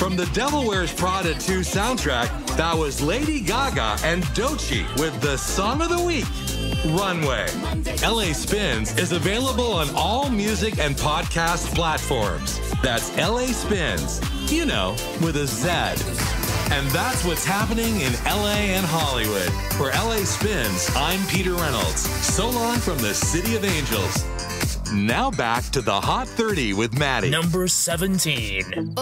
From the Devil Wears Prada 2 soundtrack, that was Lady Gaga and Doechii with the song of the week, Runway. LA Spins is available on all music and podcast platforms. That's LA Spins, you know, with a Z. And that's what's happening in LA and Hollywood. For LA Spins, I'm Peter Reynolds. So long from the City of Angels. Now back to the Hot 30 with Maddie. Number 17.